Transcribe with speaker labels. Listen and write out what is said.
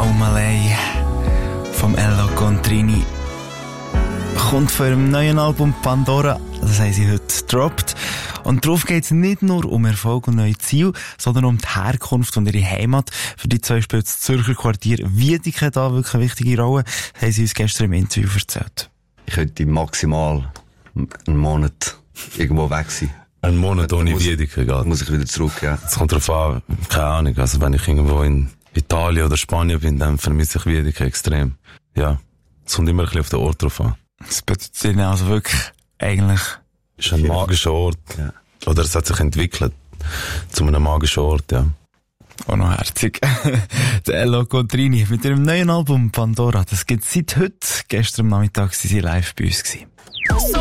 Speaker 1: Malay vom Ello Contrini kommt von ihrem neuen Album Pandora. Das haben sie heute gedroppt. Und darauf geht es nicht nur um Erfolg und neue Ziele, sondern um die Herkunft und ihre Heimat. Für die zwei spielt das Zürcher Quartier Wiedeke da wirklich eine wichtige Rolle. Das haben sie uns gestern im Interview erzählt.
Speaker 2: Ich könnte maximal einen Monat irgendwo weg sein.
Speaker 3: Ein Monat ohne Wiedeke geht.
Speaker 2: Muss ich wieder zurück, ja.
Speaker 3: Es kommt darauf an, keine Ahnung. Also wenn ich irgendwo in Italien oder Spanien bin, dann vermisse ich Wiedeke extrem. Ja, es kommt immer ein bisschen auf den Ort drauf an.
Speaker 1: Das bedeutet also wirklich eigentlich...
Speaker 3: Es ist ein magischer Ort. Ja. Oder es hat sich entwickelt zu einem magischen Ort, ja.
Speaker 1: Auch noch herzig. Der Ello Contrini mit ihrem neuen Album Pandora. Das gibt es seit heute. Gestern am Nachmittag waren sie live bei uns.